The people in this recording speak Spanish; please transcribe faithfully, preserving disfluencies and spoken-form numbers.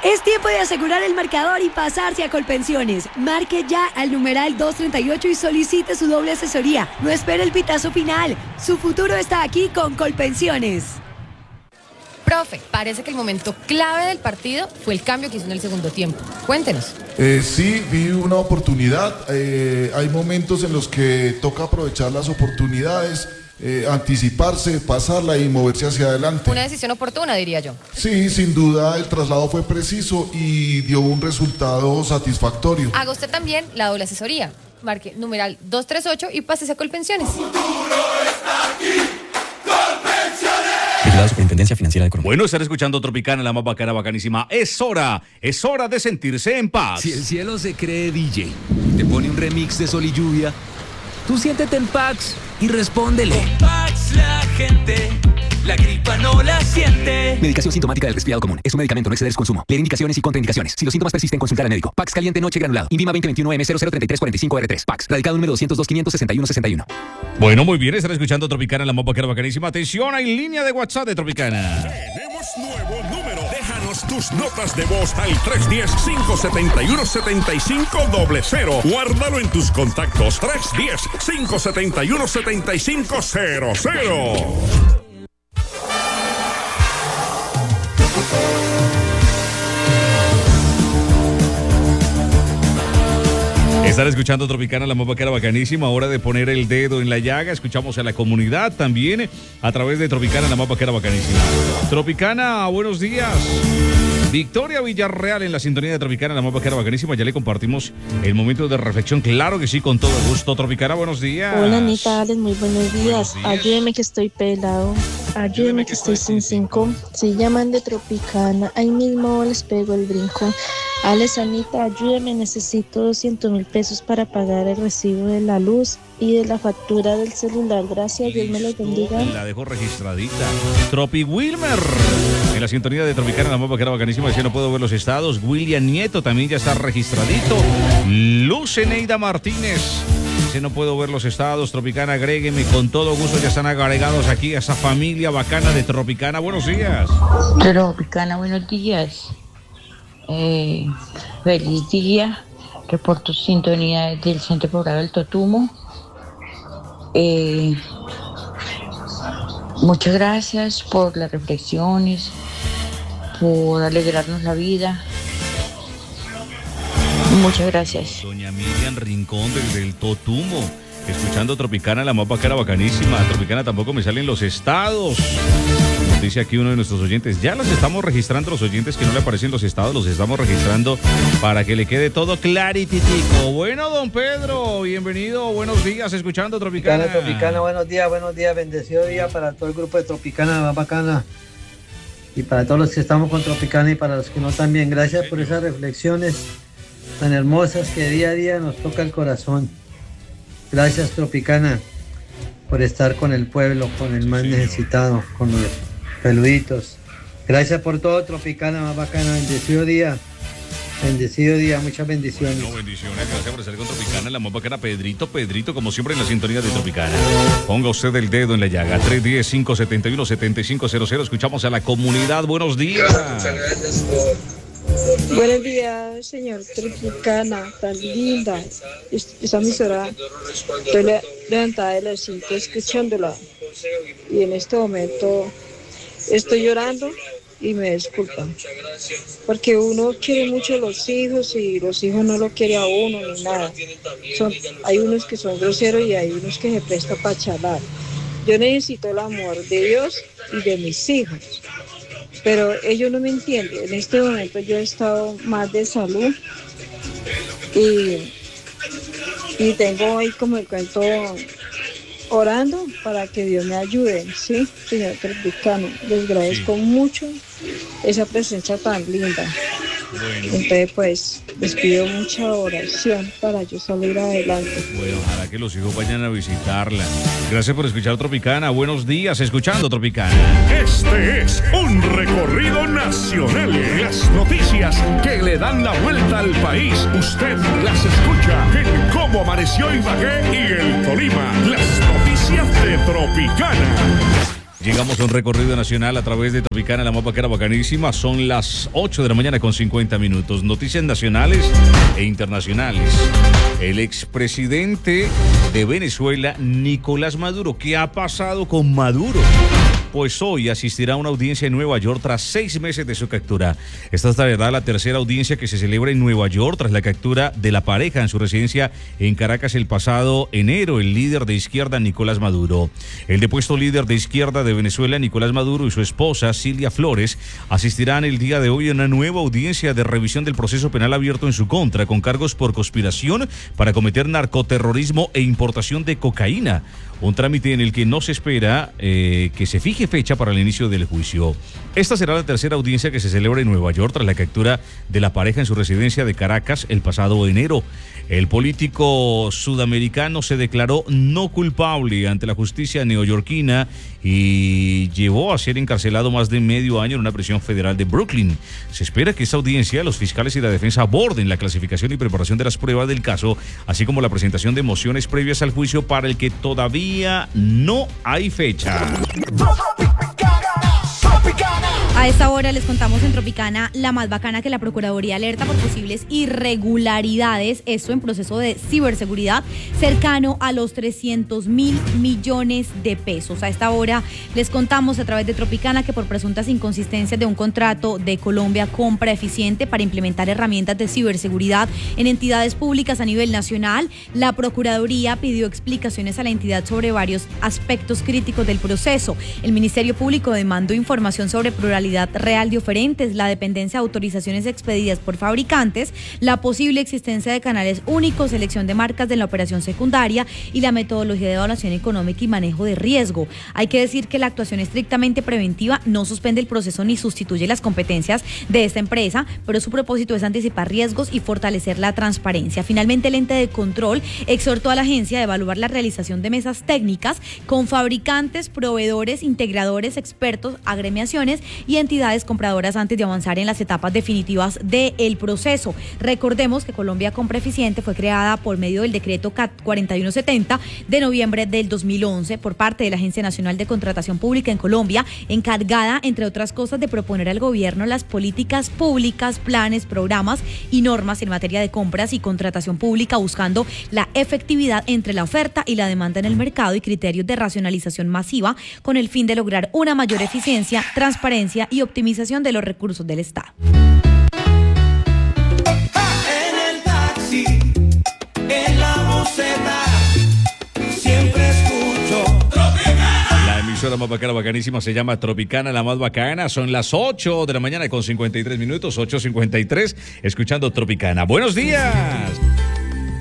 Es tiempo de asegurar el marcador y pasarse a Colpensiones. Marque ya al numeral doscientos treinta y ocho y solicite su doble asesoría. No espere el pitazo final. Su futuro está aquí con Colpensiones. Profe, parece que el momento clave del partido fue el cambio que hizo en el segundo tiempo. Cuéntenos. Eh, sí, vi una oportunidad. Eh, hay momentos en los que toca aprovechar las oportunidades, eh, anticiparse, pasarla y moverse hacia adelante. Una decisión oportuna, diría yo. Sí, sin duda el traslado fue preciso y dio un resultado satisfactorio. Haga usted también la doble asesoría. Marque numeral doscientos treinta y ocho y pásese a Colpensiones. El futuro está aquí. La Superintendencia Financiera de Colombia. Bueno, estar escuchando Tropicana, la más bacana, bacanísima. Es hora, es hora de sentirse en paz. Si el cielo se cree D J, te pone un remix de Sol y Lluvia, tú siéntete en Pax y respóndele. Con Pax la gente, la gripa no la siente. Medicación sintomática del resfriado común. Es un medicamento, no exceder su consumo. Leer indicaciones y contraindicaciones. Si los síntomas persisten, consultar al médico. Pax caliente noche granulado. Invima veinte veintiuno M cero cero treinta y tres cuarenta y cinco R tres. Pax. Radicado número doscientos dos quinientos sesenta y uno sesenta y uno. Bueno, muy bien, estar escuchando Tropicana, la más bacana, bacanísima. Atención, hay línea de WhatsApp de Tropicana. Tenemos nuevo número. Déjanos tus notas de voz al tres uno cero, cinco siete uno, siete cinco cero cero. Guárdalo en tus contactos. tres uno cero, cinco siete uno, siete cinco cero cero. Estar escuchando Tropicana, la más bacana, bacanísima. Hora de poner el dedo en la llaga. Escuchamos a la comunidad también a través de Tropicana, la más bacana, bacanísima. Tropicana, buenos días. Victoria Villarreal en la sintonía de Tropicana, la más bacana, bacanísima. Ya le compartimos el momento de reflexión. Claro que sí, con todo gusto. Tropicana, buenos días. Hola, Anita, Alex, muy buenos días. Buenos días. Ayúdeme que estoy pelado. Ayúdeme que estoy sin cinco. Si llaman de Tropicana, ahí mismo les pego el brinco. Alex, Anita, ayúdeme, necesito doscientos mil pesos para pagar el recibo de la luz y de la factura del celular. Gracias, Dios me lo bendiga. La dejo registradita. Tropi Wilmer en la sintonía de Tropicana, la más bacana, bacanísima. Decía, no puedo ver los estados. William Nieto también ya está registradito. Luceneida Martínez dice, no puedo ver los estados. Tropicana, agrégueme con todo gusto. Ya están agregados aquí a esa familia bacana de Tropicana. Buenos días. Tropicana, buenos días. Eh, feliz día. Reporto sintonía del Centro Poblado del Totumo. Eh, muchas gracias por las reflexiones, por alegrarnos la vida. Muchas gracias. Doña Miriam Rincón desde el Totumo, escuchando Tropicana, la más bacana, bacanísima. Tropicana, tampoco me salen los estados. Dice aquí uno de nuestros oyentes, ya los estamos registrando, los oyentes que no le aparecen los estados, los estamos registrando para que le quede todo clarititico. Bueno, don Pedro, bienvenido, buenos días, escuchando Tropicana. Tropicana, Tropicana, buenos días, buenos días, bendecido día para todo el grupo de Tropicana, más bacana. Y para todos los que estamos con Tropicana y para los que no también, gracias por esas reflexiones tan hermosas que día a día nos toca el corazón. Gracias, Tropicana, por estar con el pueblo, con el más necesitado, con los peluditos. Gracias por todo, Tropicana, más bacana. Bendecido día. Bendecido día, muchas bendiciones. No, bendiciones, gracias por estar con Tropicana, la más bacana. Pedrito, Pedrito, como siempre en la sintonía de Tropicana. Ponga usted el dedo en la llaga. tres uno cero, cinco siete uno, siete cinco cero cero. Escuchamos a la comunidad. Buenos días. Buenos días, señor Tropicana, tan linda. Esa emisora, estoy le- levantada de las cinco escuchándola. Y en este momento estoy llorando y me disculpan. Porque uno quiere mucho a los hijos y los hijos no lo quieren a uno ni nada. Son, hay unos que son groseros y hay unos que se prestan para charlar. Yo necesito el amor de Dios y de mis hijos. Pero ellos no me entienden. En este momento yo he estado mal de salud y, y tengo ahí como el cuento orando para que Dios me ayude, ¿sí? Señor Tropicano, les agradezco sí. mucho esa presencia tan linda. Bueno. Entonces, pues, les pido mucha oración para yo salir adelante. Bueno, ojalá que los hijos vayan a visitarla. Gracias por escuchar Tropicana. Buenos días, escuchando Tropicana. Este es un recorrido nacional. Las noticias que le dan la vuelta al país. Usted las escucha en Cómo Amaneció Ibagué y el Tolima. Las noticias de Tropicana. Llegamos a un recorrido nacional a través de Tropicana, la más bacana, bacanísima. Son las ocho de la mañana con cincuenta minutos. Noticias nacionales e internacionales. El expresidente de Venezuela, Nicolás Maduro. ¿Qué ha pasado con Maduro? Pues hoy asistirá a una audiencia en Nueva York tras seis meses de su captura. Esta es la verdad la tercera audiencia que se celebra en Nueva York tras la captura de la pareja en su residencia en Caracas el pasado enero, el líder de izquierda Nicolás Maduro. El depuesto líder de izquierda de Venezuela, Nicolás Maduro, y su esposa, Cilia Flores, asistirán el día de hoy a una nueva audiencia de revisión del proceso penal abierto en su contra, con cargos por conspiración para cometer narcoterrorismo e importación de cocaína. Un trámite en el que no se espera eh, que se fije fecha para el inicio del juicio. Esta será la tercera audiencia que se celebra en Nueva York tras la captura de la pareja en su residencia de Caracas el pasado enero. El político sudamericano se declaró no culpable ante la justicia neoyorquina y llevó a ser encarcelado más de medio año en una prisión federal de Brooklyn. Se espera que esta audiencia, los fiscales y la defensa aborden la clasificación y preparación de las pruebas del caso, así como la presentación de mociones previas al juicio para el que todavía no hay fecha. A esta hora les contamos en Tropicana la más bacana que la Procuraduría alerta por posibles irregularidades, esto en proceso de ciberseguridad, cercano a los trescientos mil millones de pesos. A esta hora les contamos a través de Tropicana que por presuntas inconsistencias de un contrato de Colombia Compra Eficiente para implementar herramientas de ciberseguridad en entidades públicas a nivel nacional, la Procuraduría pidió explicaciones a la entidad sobre varios aspectos críticos del proceso. El Ministerio Público demandó información sobre pluralidad real de oferentes, la dependencia de autorizaciones expedidas por fabricantes, la posible existencia de canales únicos, selección de marcas de la operación secundaria y la metodología de evaluación económica y manejo de riesgo. Hay que decir que la actuación estrictamente preventiva no suspende el proceso ni sustituye las competencias de esta empresa, pero su propósito es anticipar riesgos y fortalecer la transparencia. Finalmente, el ente de control exhortó a la agencia a evaluar la realización de mesas técnicas con fabricantes, proveedores, integradores, expertos, agremiaciones y entidades compradoras antes de avanzar en las etapas definitivas del proceso. Recordemos que Colombia Compra Eficiente fue creada por medio del decreto cuarenta y uno setenta de noviembre del dos mil once por parte de la Agencia Nacional de Contratación Pública en Colombia, encargada, entre otras cosas, de proponer al gobierno las políticas públicas, planes, programas y normas en materia de compras y contratación pública, buscando la efectividad entre la oferta y la demanda en el mercado y criterios de racionalización masiva con el fin de lograr una mayor eficiencia, transparencia y optimización de los recursos del Estado. En el taxi, en la boceta, siempre escucho Tropicana. La emisora más bacana, bacanísima, se llama Tropicana, la más bacana. Son las ocho de la mañana con cincuenta y tres minutos, ocho cincuenta y tres, escuchando Tropicana. ¡Buenos días!